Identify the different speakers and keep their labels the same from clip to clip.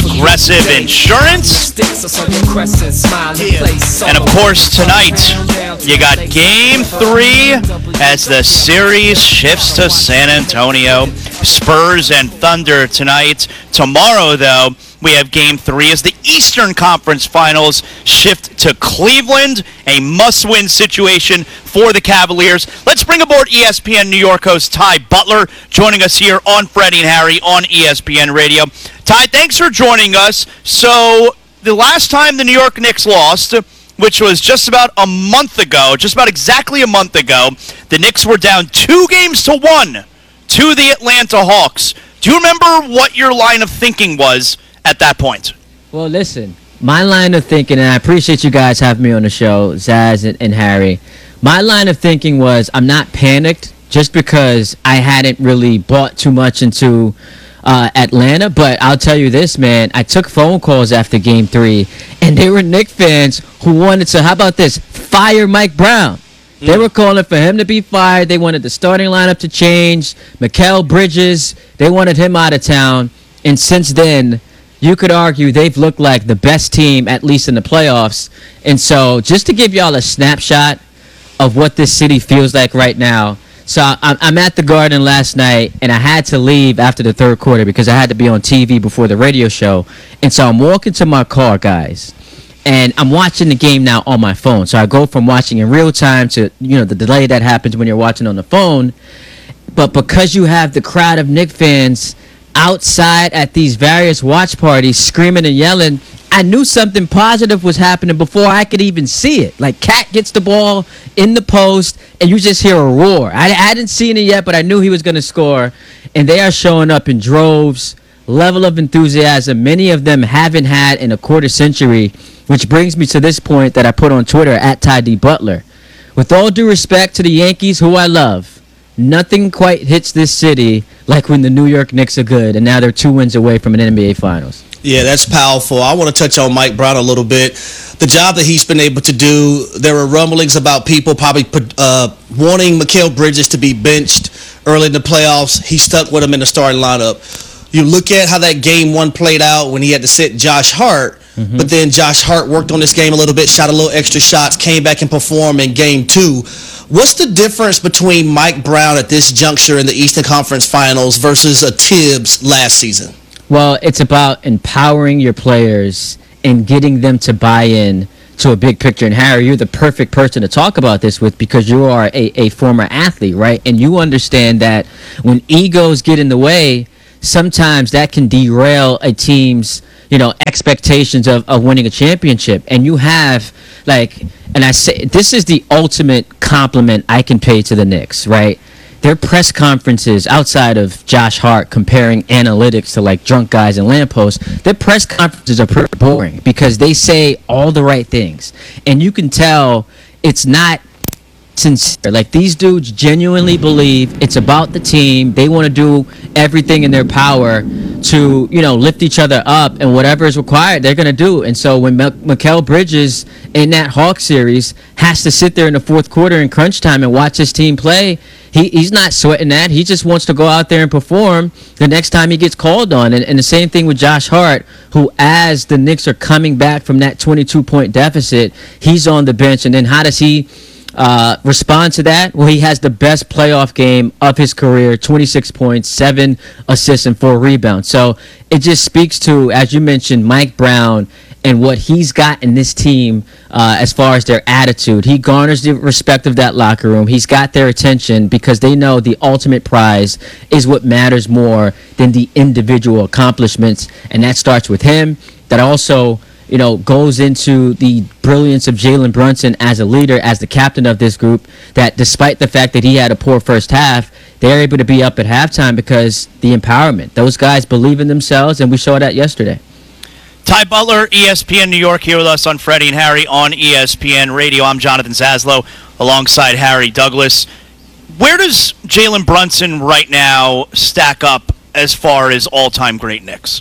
Speaker 1: Progressive Insurance. And of course, tonight, you got Game 3 as the series shifts to San Antonio. Spurs and Thunder tonight. Tomorrow, though, we have Game 3 as the Eastern Conference Finals shift to Cleveland, a must-win situation for the Cavaliers. Let's bring aboard ESPN New York host Ty Butler, joining us here on Freddie and Harry on ESPN Radio. Ty, thanks for joining us. So, the last time the New York Knicks lost, which was just about exactly a month ago, the Knicks were down 2-1 to the Atlanta Hawks. Do you remember what your line of thinking was at that point?
Speaker 2: Well, listen, my line of thinking, and I appreciate you guys having me on the show, Zaz and Harry. My line of thinking was I'm not panicked just because I hadn't really bought too much into Atlanta. But I'll tell you this, man, I took phone calls after Game 3, and they were Knicks fans who wanted to, how about this, fire Mike Brown. They were calling for him to be fired. They wanted the starting lineup to change. Mikal Bridges, they wanted him out of town. And since then, you could argue they've looked like the best team, at least in the playoffs. And so just to give y'all a snapshot of what this city feels like right now. So I'm at the Garden last night, and I had to leave after the third quarter because I had to be on TV before the radio show. And so I'm walking to my car, guys. And I'm watching the game now on my phone. So I go from watching in real time to, the delay that happens when you're watching on the phone. But because you have the crowd of Knicks fans outside at these various watch parties screaming and yelling, I knew something positive was happening before I could even see it. Like, Cat gets the ball in the post, and you just hear a roar. I hadn't seen it yet, but I knew he was going to score. And they are showing up in droves, level of enthusiasm many of them haven't had in a quarter century. Which brings me to this point that I put on Twitter at Ty D. Butler. With all due respect to the Yankees, who I love, nothing quite hits this city like when the New York Knicks are good, and now they're 2 wins away from an NBA Finals.
Speaker 3: Yeah, that's powerful. I want to touch on Mike Brown a little bit. The job that he's been able to do, there were rumblings about people probably wanting Mikal Bridges to be benched early in the playoffs. He stuck with him in the starting lineup. You look at how that game 1 played out when he had to sit Josh Hart, but then Josh Hart worked on this game a little bit, shot a little extra shots, came back and performed in Game 2. What's the difference between Mike Brown at this juncture in the Eastern Conference Finals versus a Tibbs last season?
Speaker 2: Well, it's about empowering your players and getting them to buy in to a big picture. And Harry, you're the perfect person to talk about this with because you are a former athlete, right? And you understand that when egos get in the way, sometimes that can derail a team's, expectations of winning a championship. And you have, and I say, this is the ultimate compliment I can pay to the Knicks, right? Their press conferences, outside of Josh Hart comparing analytics to drunk guys and lampposts, their press conferences are pretty boring because they say all the right things. And you can tell it's not sincere. These dudes genuinely believe it's about the team. They want to do everything in their power to, lift each other up, and whatever is required, they're going to do. And so when Mikal Bridges in that Hawks series has to sit there in the fourth quarter in crunch time and watch his team play, he's not sweating that. He just wants to go out there and perform the next time he gets called on. And the same thing with Josh Hart, who, as the Knicks are coming back from that 22-point deficit, he's on the bench. And then how does he respond to that? Well, he has the best playoff game of his career, 26 points, 7 assists, and 4 rebounds. So it just speaks to, as you mentioned, Mike Brown and what he's got in this team as far as their attitude. He garners the respect of that locker room. He's got their attention because they know the ultimate prize is what matters more than the individual accomplishments, and that starts with him. That also goes into the brilliance of Jalen Brunson as a leader, as the captain of this group, that despite the fact that he had a poor first half, they're able to be up at halftime because the empowerment. Those guys believe in themselves, and we saw that yesterday.
Speaker 1: Ty Butler, ESPN New York, here with us on Freddie and Harry on ESPN Radio. I'm Jonathan Zaslow, alongside Harry Douglas. Where does Jalen Brunson right now stack up as far as all-time great Knicks?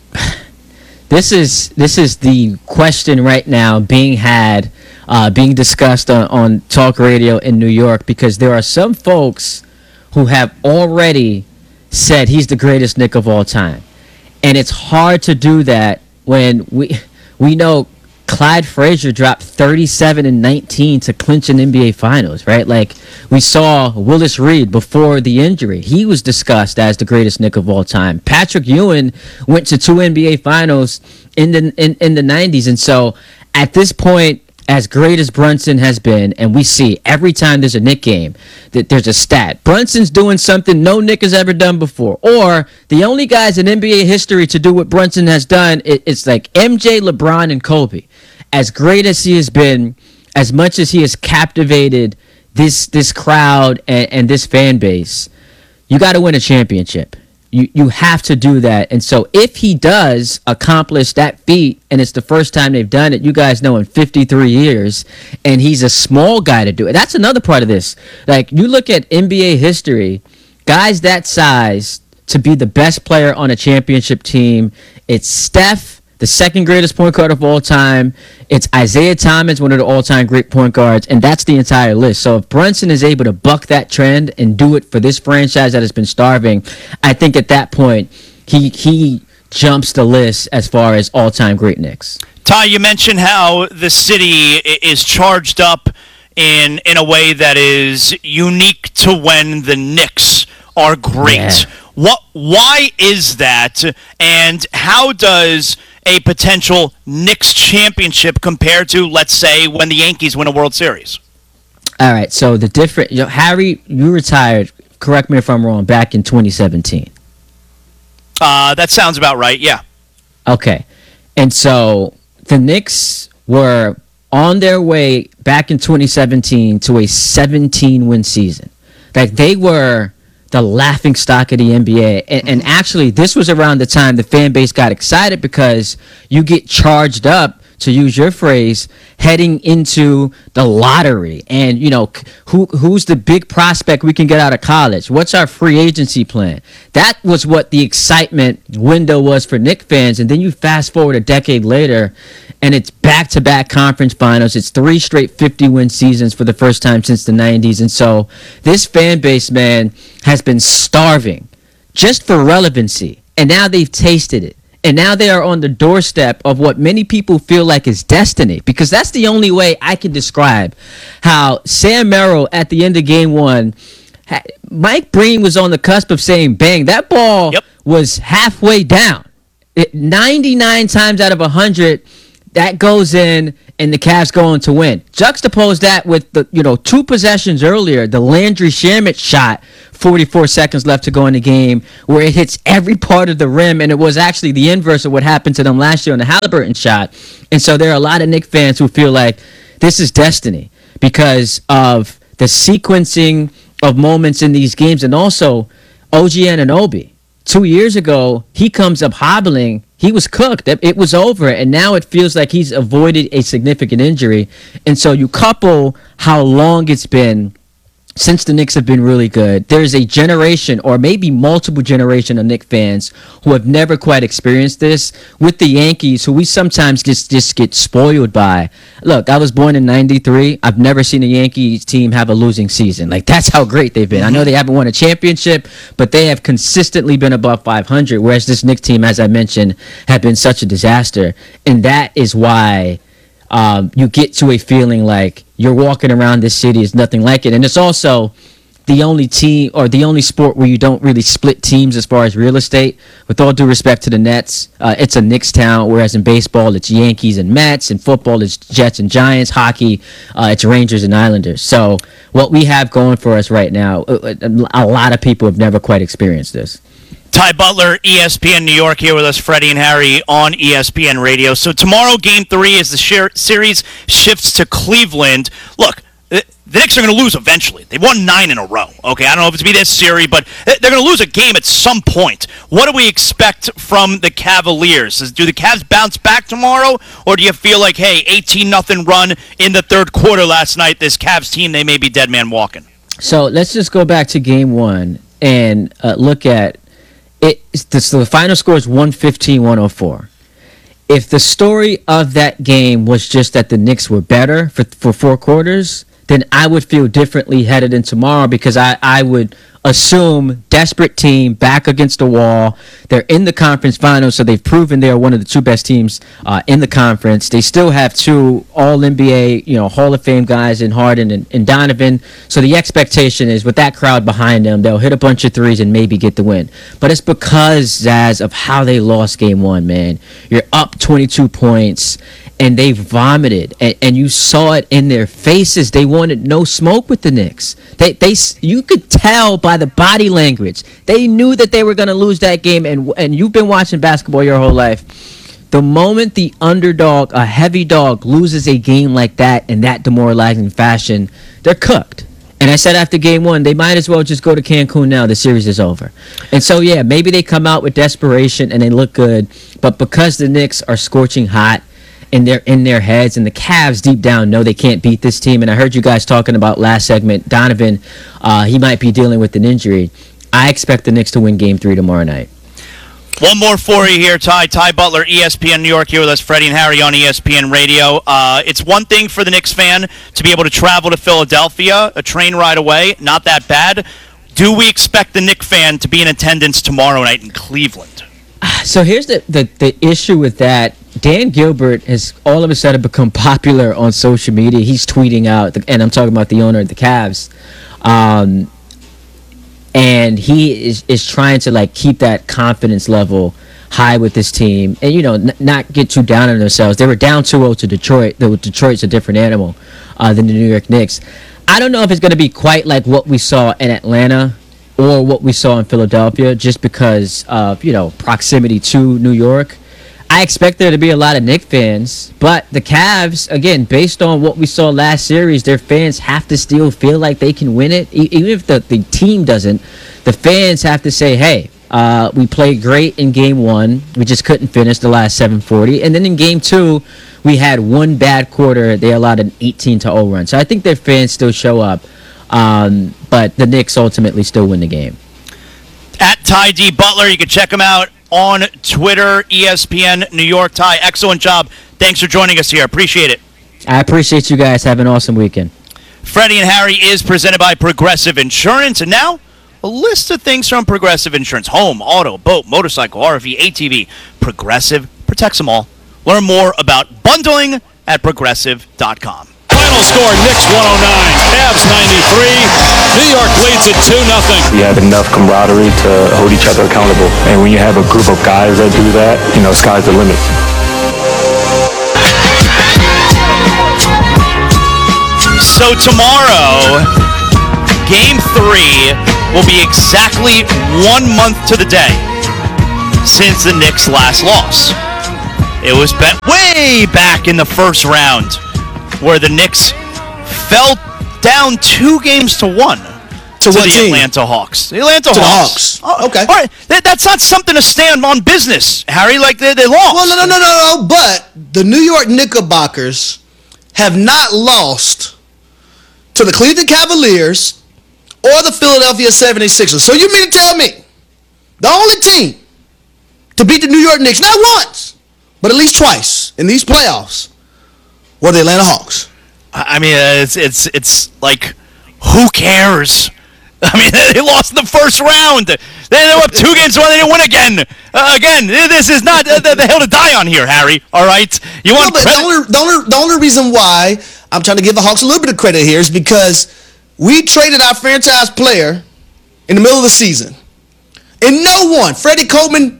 Speaker 2: This is the question right now being discussed on talk radio in New York, because there are some folks who have already said he's the greatest Knick of all time. And it's hard to do that when we know Clyde Frazier dropped 37 and 19 to clinch an NBA Finals, right? Like, we saw Willis Reed before the injury. He was discussed as the greatest Knick of all time. Patrick Ewing went to 2 NBA Finals in the 90s. And so at this point, as great as Brunson has been, and we see every time there's a Knick game that there's a stat, Brunson's doing something no Knick has ever done before, or the only guys in NBA history to do what Brunson has done, it's like MJ, LeBron, and Kobe. As great as he has been, as much as he has captivated this crowd and this fan base, you got to win a championship. You have to do that. And so if he does accomplish that feat, and it's the first time they've done it, you guys know, in 53 years, and he's a small guy to do it. That's another part of this. Like, you look at NBA history, guys that size to be the best player on a championship team, it's Steph, the second greatest point guard of all time. It's Isaiah Thomas, one of the all-time great point guards, and that's the entire list. So if Brunson is able to buck that trend and do it for this franchise that has been starving, I think at that point he jumps the list as far as all-time great Knicks.
Speaker 1: Ty, you mentioned how the city is charged up in a way that is unique to when the Knicks are great. Yeah. Why is that, and how does a potential Knicks championship compare to, let's say, when the Yankees win a World Series?
Speaker 2: All right, so the different, Harry, you retired, correct me if I'm wrong, back in 2017.
Speaker 1: That sounds about right, yeah.
Speaker 2: Okay, and so the Knicks were on their way back in 2017 to a 17-win season. Like, they were the laughing stock of the NBA. And actually, this was around the time the fan base got excited, because you get charged up, to use your phrase, heading into the lottery. And, who's the big prospect we can get out of college? What's our free agency plan? That was what the excitement window was for Knicks fans. And then you fast forward a decade later, and it's back-to-back conference finals. It's 3 straight 50-win seasons for the first time since the 90s. And so this fan base, man, has been starving just for relevancy. And now they've tasted it. And now they are on the doorstep of what many people feel like is destiny. Because that's the only way I can describe how Sam Merrill, at the end of Game 1, Mike Breen was on the cusp of saying, bang, that ball was halfway down. 99 times out of 100, that goes in, and the Cavs go on to win. Juxtapose that with the 2 possessions earlier, the Landry Shamet shot, 44 seconds left to go in the game, where it hits every part of the rim, and it was actually the inverse of what happened to them last year on the Halliburton shot. And so there are a lot of Knicks fans who feel like this is destiny because of the sequencing of moments in these games, and also OG Anunoby. 2 years ago, he comes up hobbling. He was cooked. It was over, and now it feels like he's avoided a significant injury. And so you couple how long it's been since the Knicks have been really good. There's a generation, or maybe multiple generation of Knicks fans who have never quite experienced this with the Yankees, who we sometimes just get spoiled by. Look, I was born in 93. I've never seen a Yankees team have a losing season. Like, that's how great they've been. I know they haven't won a championship, but they have consistently been above 500, whereas this Knicks team, as I mentioned, have been such a disaster. And that is why you get to a feeling like you're walking around this city is nothing like it. And it's also the only team, or the only sport, where you don't really split teams as far as real estate. With all due respect to the Nets, it's a Knicks town, whereas in baseball it's Yankees and Mets, in football it's Jets and Giants, hockey it's Rangers and Islanders. So what we have going for us right now, a lot of people have never quite experienced this.
Speaker 1: Ty Butler, ESPN New York, here with us, Freddie and Harry on ESPN Radio. So tomorrow, Game 3, as the series shifts to Cleveland. Look, the Knicks are going to lose eventually. They won 9 in a row. Okay, I don't know if it's going to be this series, but they're going to lose a game at some point. What do we expect from the Cavaliers? Do the Cavs bounce back tomorrow, or do you feel like, hey, 18-0 run in the third quarter last night, this Cavs team, they may be dead man walking?
Speaker 2: So let's just go back to Game 1 and look at it. So the final score is 115-104. If the story of that game was just that the Knicks were better for 4 quarters, then I would feel differently headed in tomorrow, because I would assume desperate team back against the wall. They're in the conference finals, so they've proven they're one of the two best teams in the conference. They still have two All-NBA, Hall of Fame guys in Harden and Donovan. So the expectation is, with that crowd behind them, they'll hit a bunch of threes and maybe get the win. But it's because, Zaz, of how they lost game one, man. You're up 22 points, and they vomited, and you saw it in their faces. They wanted no smoke with the Knicks. You could tell by the body language. They knew that they were going to lose that game, and you've been watching basketball your whole life. The moment the underdog, a heavy dog, loses a game like that in that demoralizing fashion, they're cooked. And I said after game one, they might as well just go to Cancun now. The series is over. And so, yeah, maybe they come out with desperation and they look good, but because the Knicks are scorching hot, and they're in their heads, and the Cavs deep down know they can't beat this team. And I heard you guys talking about last segment, Donovan, he might be dealing with an injury. I expect the Knicks to win Game 3 tomorrow night.
Speaker 1: One more for you here, Ty. Ty Butler, ESPN New York, here with us, Freddie and Harry on ESPN Radio. It's one thing for the Knicks fan to be able to travel to Philadelphia, a train ride away, not that bad. Do we expect the Knicks fan to be in attendance tomorrow night in Cleveland?
Speaker 2: So here's the issue with that. Dan Gilbert has all of a sudden become popular on social media. He's tweeting out, and I'm talking about the owner of the Cavs, and he is trying to keep that confidence level high with this team, and not get too down on themselves. They were down 2-0 to Detroit. Detroit's a different animal than the New York Knicks. I don't know if it's going to be quite like what we saw in Atlanta or what we saw in Philadelphia, just because of proximity to New York. I expect there to be a lot of Knicks fans, but the Cavs, again, based on what we saw last series, their fans have to still feel like they can win it. Even if the team doesn't, the fans have to say, hey, we played great in game one. We just couldn't finish the last 740. And then in game two, we had one bad quarter. They allowed an 18-0 run. So I think their fans still show up, but the Knicks ultimately still win the game.
Speaker 1: At Ty D. Butler, you can check him out on Twitter, ESPN New York. Ty, excellent job. Thanks for joining us here. Appreciate it.
Speaker 2: I appreciate you guys. Have an awesome weekend.
Speaker 1: Freddie and Harry is presented by Progressive Insurance. And now, a list of things from Progressive Insurance. Home, auto, boat, motorcycle, RV, ATV. Progressive protects them all. Learn more about bundling at Progressive.com.
Speaker 4: Final score, Knicks 109, Cavs 93. New York leads it 2-0.
Speaker 5: You have enough camaraderie to hold each other accountable. And when you have a group of guys that do that, sky's the limit.
Speaker 1: So tomorrow, Game 3 will be exactly 1 month to the day since the Knicks' last loss. It was bet way back in the first round, where the Knicks fell down 2-1 to
Speaker 3: what
Speaker 1: the
Speaker 3: team?
Speaker 1: Atlanta Hawks. The Atlanta
Speaker 3: To the
Speaker 1: Hawks.
Speaker 3: Hawks. Okay.
Speaker 1: All right. That's not something to stand on business, Harry. They lost.
Speaker 3: Well, no. But the New York Knickerbockers have not lost to the Cleveland Cavaliers or the Philadelphia 76ers. So you mean to tell me the only team to beat the New York Knicks, not once, but at least twice in these playoffs, were the Atlanta Hawks?
Speaker 1: I mean, it's like, who cares? I mean, they lost in the first round. They were up 2 games, so they didn't win again. Again, this is not the hill to die on here, Harry. All right, you want
Speaker 3: the only reason why I'm trying to give the Hawks a little bit of credit here is because we traded our franchise player in the middle of the season, and no one, Freddie Coleman,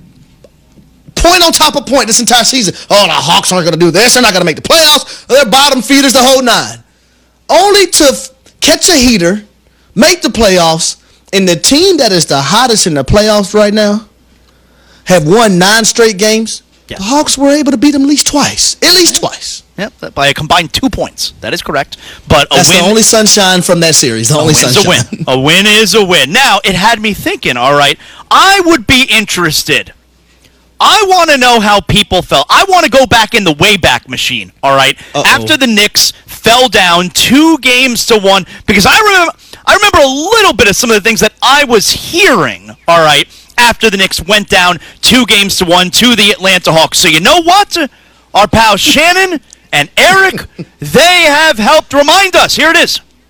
Speaker 3: point on top of point this entire season. Oh, the Hawks aren't going to do this. They're not going to make the playoffs. They're bottom feeders the whole nine. Only to catch a heater, make the playoffs, and the team that is the hottest in the playoffs right now have won 9 straight games. Yeah. The Hawks were able to beat them at least twice. At least twice.
Speaker 1: Yep, by a combined 2 points. That is correct. But
Speaker 3: that's the only sunshine from that series. The only sunshine.
Speaker 1: A win is a win. Now, it had me thinking, all right, I would be interested. I want to know how people felt. I want to go back in the Wayback Machine, all right? After the Knicks fell down 2-1, because I remember a little bit of some of the things that I was hearing, all right, after the Knicks went down 2-1 to the Atlanta Hawks. So you know what? Our pals Shannon and Eric, they have helped remind us. Here it is.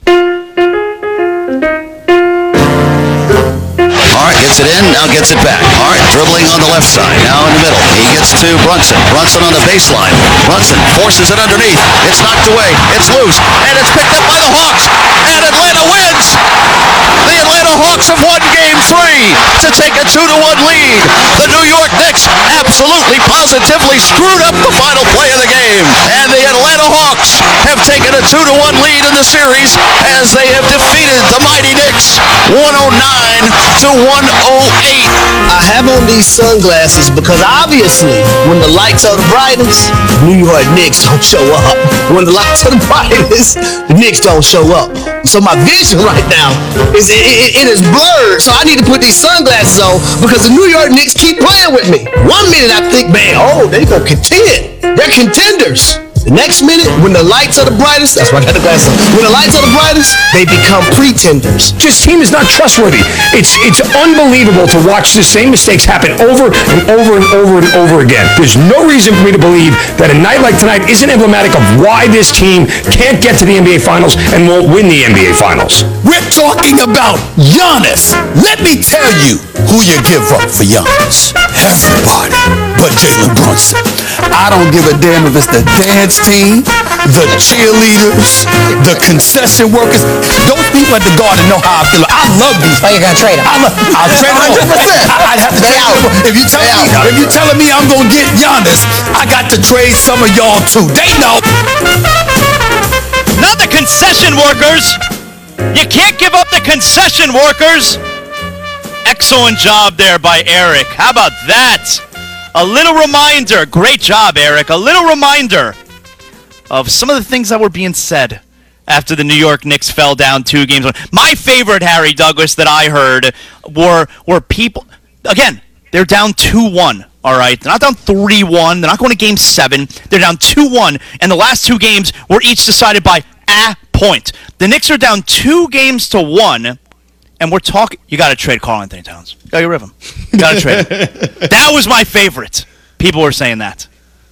Speaker 6: Hart gets it in, now gets it back. Hart dribbling on the left side, now in the middle. He gets to Brunson. Brunson on the baseline. Brunson forces it underneath. It's knocked away. It's loose. And it's picked up by the Hawks. And Atlanta wins. The Atlanta Hawks have won Game 3 to take a 2-1 lead. The New York Knicks absolutely, positively screwed up the final play of the game. And the Atlanta Hawks have taken a 2-1 lead in the series as they have defeated the mighty Knicks 109-108.
Speaker 3: I have on these sunglasses because obviously when the lights are the brightest, New York Knicks don't show up. When the lights are the brightest, the Knicks don't show up. So my vision right now is it is blurred. So I need to put these sunglasses on because the New York Knicks keep playing with me. 1 minute I think, man, they gonna contend. They're contenders. The next minute, when the lights are the brightest, that's why I got the glasses on. When the lights are the brightest, they become pretenders.
Speaker 7: This team is not trustworthy. It's unbelievable to watch the same mistakes happen over and over and over and over again. There's no reason for me to believe that a night like tonight isn't emblematic of why this team can't get to the NBA Finals and won't win the NBA Finals.
Speaker 8: We're talking about Giannis. Let me tell you who you give up for Giannis. Everybody but Jalen Brunson. I don't give a damn if it's the dance team, the cheerleaders, the concession workers. Those people at the Garden know how I feel. I love these.
Speaker 9: Oh, you're gonna trade him?
Speaker 8: I'll trade him 100%. I'd have to trade him. If you telling me I'm gonna get Giannis, I got to trade some of y'all too. They know.
Speaker 1: Not the concession workers. You can't give up the concession workers. Excellent job there by Eric. How about that? A little reminder. Great job, Eric. A little reminder of some of the things that were being said after the New York Knicks fell down 2 games. My favorite, Harry Douglas, that I heard were people, again, they're down 2-1, all right? They're not down 3-1. They're not going to Game 7. They're down 2-1, and the last 2 games were each decided by a point. The Knicks are down 2-1, and we're talking, you got to trade Karl Anthony Towns. You got to get rid of him. You got to trade him. That was my favorite. People were saying that.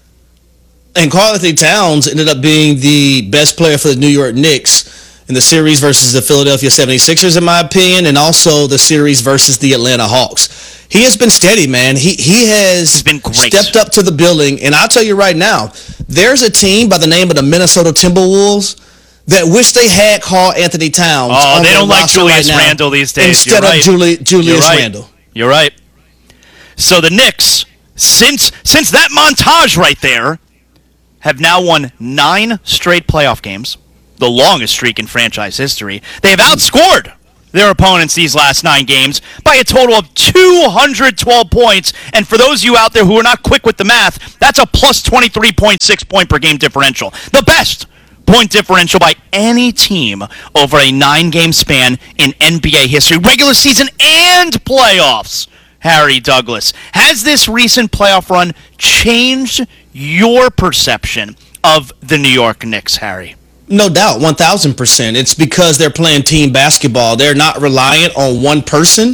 Speaker 3: And Karl Anthony Towns ended up being the best player for the New York Knicks in the series versus the Philadelphia 76ers, in my opinion, and also the series versus the Atlanta Hawks. He has been steady, man. He has
Speaker 1: been great.
Speaker 3: Stepped up to the building. And I'll tell you right now, there's a team by the name of the Minnesota Timberwolves that wish they had Karl Anthony Towns.
Speaker 1: Oh, they don't like Julius Randle these days.
Speaker 3: Instead of Julius Randle.
Speaker 1: You're right. So the Knicks, since that montage right there, have now won 9 straight playoff games, the longest streak in franchise history. They have outscored their opponents these last 9 games by a total of 212 points. And for those of you out there who are not quick with the math, that's a plus 23.6 point per game differential. The best point differential by any team over a 9-game span in NBA history, regular season and playoffs. Harry Douglas, has this recent playoff run changed your perception of the New York Knicks, Harry?
Speaker 3: No doubt, 1,000%. It's because they're playing team basketball. They're not reliant on one person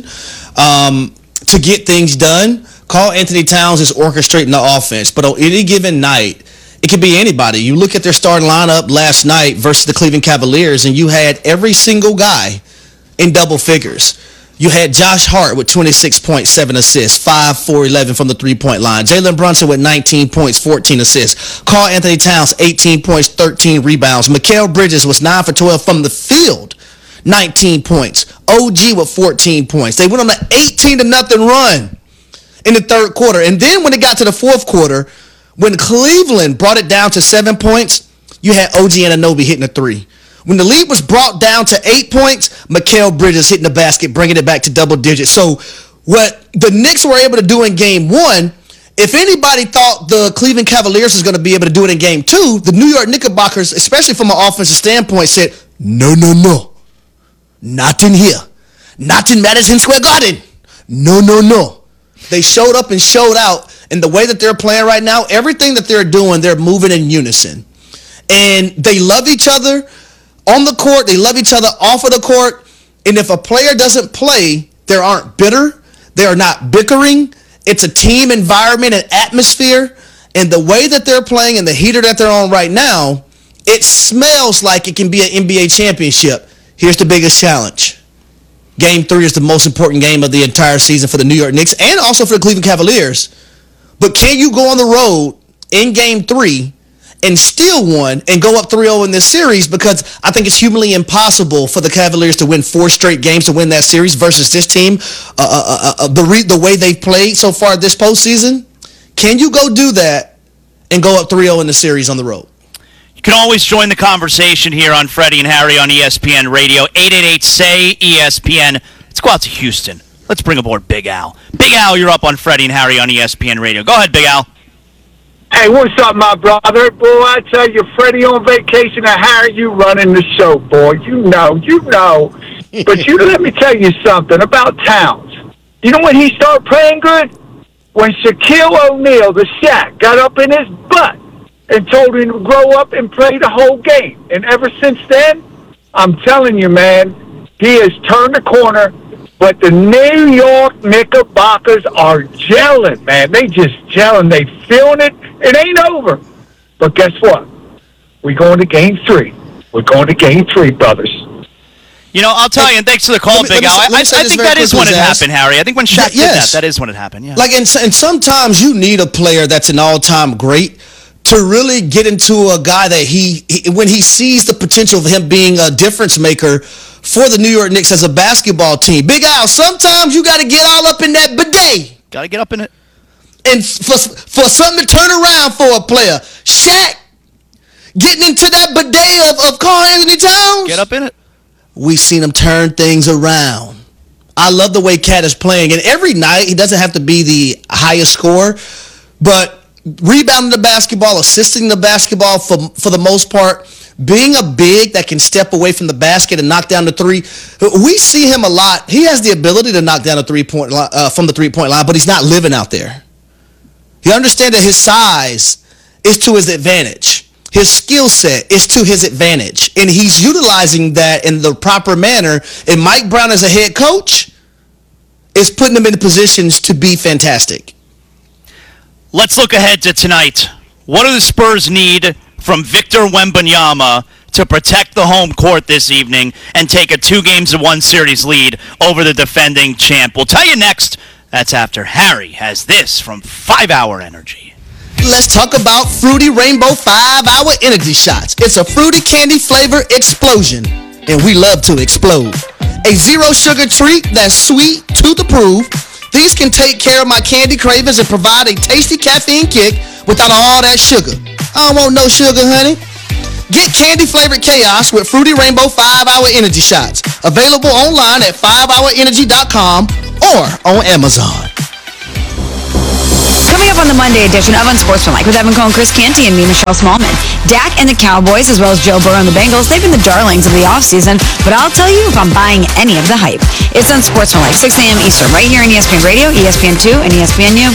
Speaker 3: to get things done. Karl Anthony Towns is orchestrating the offense, but on any given night, it could be anybody. You look at their starting lineup last night versus the Cleveland Cavaliers, and you had every single guy in double figures. You had Josh Hart with 26.7 assists, 5 for 11 from the three-point line. Jalen Brunson with 19 points, 14 assists. Karl Anthony Towns, 18 points, 13 rebounds. Mikal Bridges was 9 for 12 from the field, 19 points. OG with 14 points. They went on an 18-0 run in the third quarter. And then when it got to the fourth quarter, when Cleveland brought it down to 7 points, you had OG Anunoby hitting a 3. When the lead was brought down to 8 points, Mikal Bridges hitting the basket, bringing it back to double digits. So what the Knicks were able to do in game 1, if anybody thought the Cleveland Cavaliers was going to be able to do it in game 2, the New York Knickerbockers, especially from an offensive standpoint, said, no, not in here. Not in Madison Square Garden. No. They showed up and showed out. And the way that they're playing right now, everything that they're doing, they're moving in unison. And they love each other on the court. They love each other off of the court. And if a player doesn't play, they aren't bitter. They are not bickering. It's a team environment and atmosphere. And the way that they're playing and the heater that they're on right now, it smells like it can be an NBA championship Here's the biggest challenge. Game 3 is the most important game of the entire season for the New York Knicks and also for the Cleveland Cavaliers. But can you go on the road in Game 3 and steal one and go up 3-0 in this series? Because I think it's humanly impossible for the Cavaliers to win 4 straight games to win that series versus this team, the way they've played so far this postseason. Can you go do that and go up 3-0 in the series on the road?
Speaker 1: You can always join the conversation here on Freddie and Harry on ESPN Radio, 888-SAY-ESPN. Let's go out to Houston. Let's bring aboard Big Al. Big Al, you're up on Freddie and Harry on ESPN Radio. Go ahead, Big Al.
Speaker 9: Hey, what's up, my brother? Boy, I tell you, Freddie on vacation and Harry, you running the show, boy. You know. But let me tell you something about Towns. You know when he started playing good? When Shaquille O'Neal, the Shaq, got up in his butt and told him to grow up and play the whole game. And ever since then, I'm telling you, man, he has turned the corner. But the New York Knickerbockers are gelling, man. They just gelling. They feeling it. It ain't over. But guess what? We're going to Game 3. We're going to Game 3, brothers.
Speaker 1: You know, I'll tell you, and thanks for the call, Big Al. I think that is when it happened, Harry. I think when Shaq did that is when it happened, yeah.
Speaker 3: Like, and sometimes you need a player that's an all-time great to really get into a guy that when he sees the potential of him being a difference maker for the New York Knicks as a basketball team. Big Al, sometimes you got to get all up in that bidet.
Speaker 1: Got to get up in it.
Speaker 3: And for something to turn around for a player. Shaq getting into that bidet of Karl-Anthony Towns.
Speaker 1: Get up in it.
Speaker 3: We've seen him turn things around. I love the way Cat is playing. And every night, he doesn't have to be the highest scorer, but rebounding the basketball, assisting the basketball for the most part, being a big that can step away from the basket and knock down the three. We see him a lot. He has the ability to knock down a three-point line, from the three-point line, but he's not living out there. He understands that his size is to his advantage. His skill set is to his advantage, and he's utilizing that in the proper manner. And Mike Brown, as a head coach, is putting him in positions to be fantastic.
Speaker 1: Let's look ahead to tonight. What do the Spurs need from Victor Wembanyama to protect the home court this evening and take a 2-1 series lead over the defending champ? We'll tell you next. That's after Harry has this from 5 Hour Energy.
Speaker 3: Let's talk about Fruity Rainbow 5 Hour Energy Shots. It's a fruity candy flavor explosion, and we love to explode. A zero sugar treat that's sweet to the proof. These can take care of my candy cravings and provide a tasty caffeine kick without all that sugar. I don't want no sugar, honey. Get candy-flavored chaos with Fruity Rainbow 5 Hour Energy Shots. Available online at 5hourenergy.com or on Amazon.
Speaker 10: Coming up on the Monday edition of Unsportsmanlike with Evan Cohen, Chris Canty, and me, Michelle Smallman. Dak and the Cowboys, as well as Joe Burrow and the Bengals, they've been the darlings of the offseason, but I'll tell you if I'm buying any of the hype. It's Unsportsmanlike, 6 a.m. Eastern, right here on ESPN Radio, ESPN2, and ESPNU.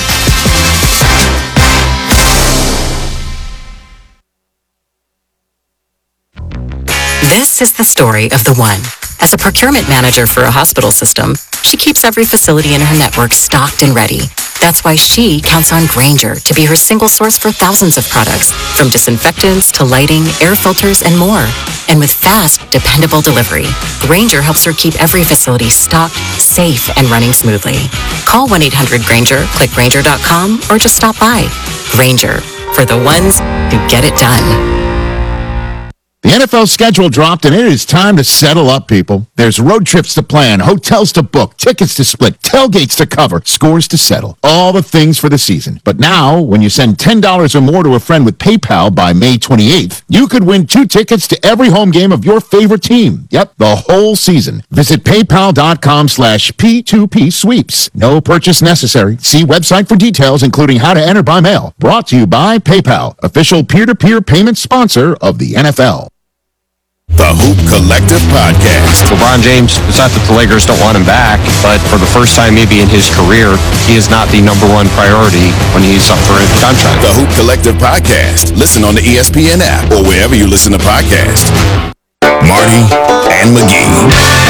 Speaker 11: This is the story of the one. As a procurement manager for a hospital system, she keeps every facility in her network stocked and ready. That's why she counts on Grainger to be her single source for thousands of products, from disinfectants to lighting, air filters, and more. And with fast, dependable delivery, Grainger helps her keep every facility stocked, safe, and running smoothly. Call 1-800-GRAINGER, click Grainger.com, or just stop by. Grainger, for the ones who get it done.
Speaker 12: The NFL schedule dropped, and it is time to settle up, people. There's road trips to plan, hotels to book, tickets to split, tailgates to cover, scores to settle. All the things for the season. But now, when you send $10 or more to a friend with PayPal by May 28th, you could win 2 tickets to every home game of your favorite team. Yep, the whole season. Visit paypal.com/P2P sweeps. No purchase necessary. See website for details, including how to enter by mail. Brought to you by PayPal, official peer-to-peer payment sponsor of the NFL.
Speaker 13: The Hoop Collective Podcast.
Speaker 14: LeBron James, it's not that the Lakers don't want him back, but for the first time maybe in his career, he is not the number one priority when he's up for a contract.
Speaker 13: The Hoop Collective Podcast. Listen on the ESPN app or wherever you listen to podcasts. Marty and McGee.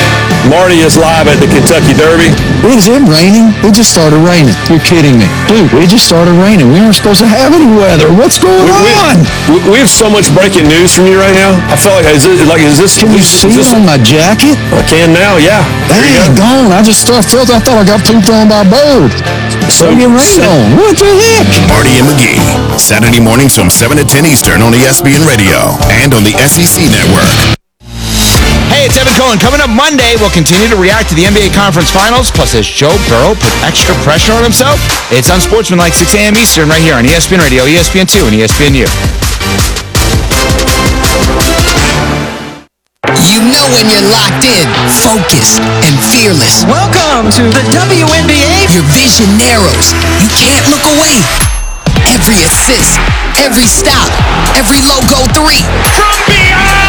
Speaker 4: Marty is live at the Kentucky Derby.
Speaker 8: Is it raining? It just started raining. You're kidding me. Dude, it just started raining. We aren't supposed to have any weather. What's going on?
Speaker 4: We have so much breaking news from you right now. I feel like, is this...
Speaker 8: Can you see it on my jacket?
Speaker 4: I can now, yeah.
Speaker 8: Dang, gone. I thought I got pooped on by a bird. So get rained on. What the heck?
Speaker 13: Marty and McGee, Saturday mornings from 7 to 10 Eastern on ESPN Radio and on the SEC Network.
Speaker 15: Hey, it's Evan Cohen. Coming up Monday, we'll continue to react to the NBA Conference Finals. Plus, as Joe Burrow put extra pressure on himself, it's Unsportsmanlike 6 a.m. Eastern right here on ESPN Radio, ESPN2, and ESPNU.
Speaker 16: You know when you're locked in, focused, and fearless. Welcome to the WNBA. Your vision narrows. You can't look away. Every assist, every stop, every logo 3. From beyond!